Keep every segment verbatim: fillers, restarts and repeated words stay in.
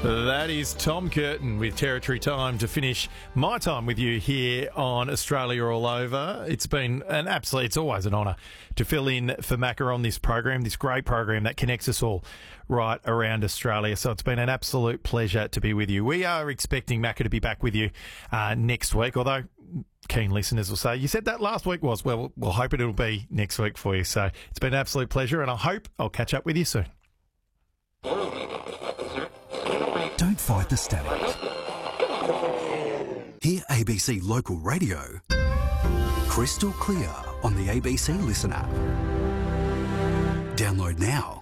That is Tom Curtin with Territory Time to finish my time with you here on Australia All Over. It's been an absolute, it's always an honour to fill in for Macca on this program, this great program that connects us all right around Australia. So it's been an absolute pleasure to be with you. We are expecting Macca to be back with you uh, next week, although keen listeners will say, you said that last week was. Well, we'll hope it'll be next week for you. So it's been an absolute pleasure, and I hope I'll catch up with you soon. Don't fight the static. Hear A B C Local Radio crystal clear on the A B C Listen app. Download now.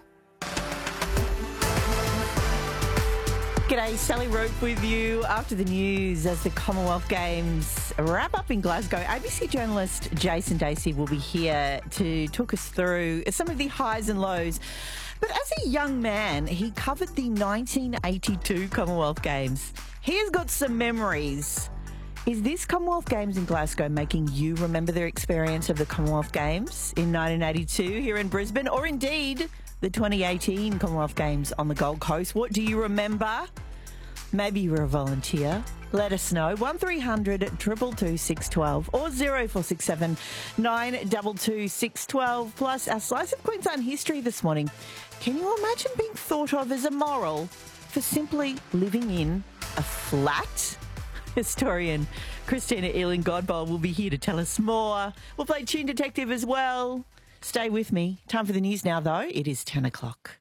G'day, Sally Rope with you after the news as the Commonwealth Games wrap up in Glasgow. A B C journalist Jason Dacey will be here to talk us through some of the highs and lows. But as a young man, he covered the nineteen eighty-two Commonwealth Games. He has got some memories. Is this Commonwealth Games in Glasgow making you remember the experience of the Commonwealth Games in nineteen eighty-two here in Brisbane, or indeed the twenty eighteen Commonwealth Games on the Gold Coast? What do you remember? Maybe you were a volunteer. Let us know. one three hundred, two two two, six one two or zero four six seven, nine two two, six one two. Plus, our Slice of Queensland history this morning. Can you imagine being thought of as immoral for simply living in a flat? Historian Christina Ealing-Godbold will be here to tell us more. We'll play Tune Detective as well. Stay with me. Time for the news now, though. It is ten o'clock.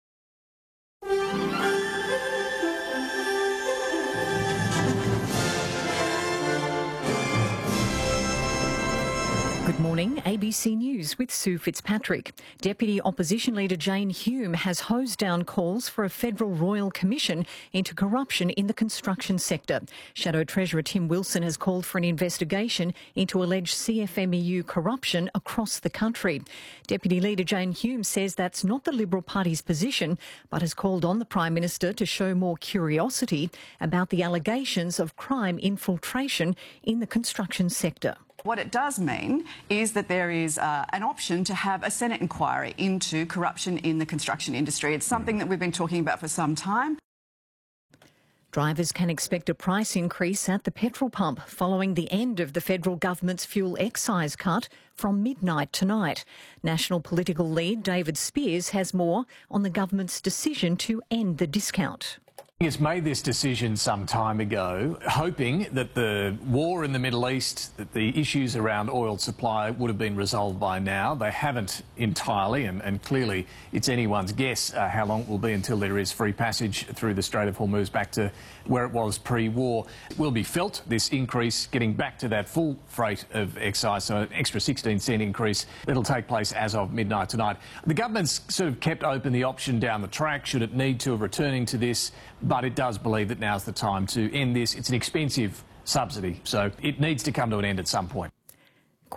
Good morning, A B C News with Sue Fitzpatrick. Deputy Opposition Leader Jane Hume has hosed down calls for a federal royal commission into corruption in the construction sector. Shadow Treasurer Tim Wilson has called for an investigation into alleged C F M E U corruption across the country. Deputy Leader Jane Hume says that's not the Liberal Party's position, but has called on the Prime Minister to show more curiosity about the allegations of crime infiltration in the construction sector. What it does mean is that there is uh, an option to have a Senate inquiry into corruption in the construction industry. It's something that we've been talking about for some time. Drivers can expect a price increase at the petrol pump following the end of the federal government's fuel excise cut from midnight tonight. National political lead David Spears has more on the government's decision to end the discount. It's made this decision some time ago, hoping that the war in the Middle East, that the issues around oil supply would have been resolved by now. They haven't entirely, and, and clearly it's anyone's guess uh, how long it will be until there is free passage through the Strait of Hormuz back to where it was pre-war. It will be felt, this increase, getting back to that full freight of excise, so an extra sixteen cent increase that'll take place as of midnight tonight. The government's sort of kept open the option down the track, should it need to, of returning to this, but it does believe that now's the time to end this. It's an expensive subsidy, so it needs to come to an end at some point.